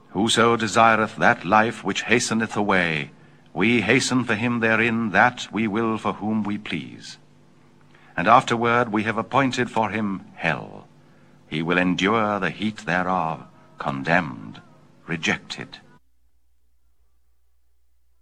Whoso desireth that life which hasteneth away, we hasten for him therein that we will for whom we please. And afterward we have appointed for him hell. He will endure the heat thereof, condemned, rejected.